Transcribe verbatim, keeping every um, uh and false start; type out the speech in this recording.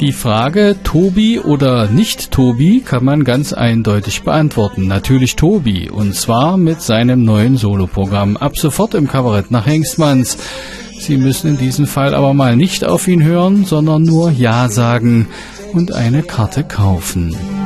Die Frage Tobi oder nicht Tobi kann man ganz eindeutig beantworten. Natürlich Tobi, und zwar mit seinem neuen Soloprogramm. Ab sofort im Kabarett nach Hengstmanns. Sie müssen in diesem Fall aber mal nicht auf ihn hören, sondern nur Ja sagen und eine Karte kaufen.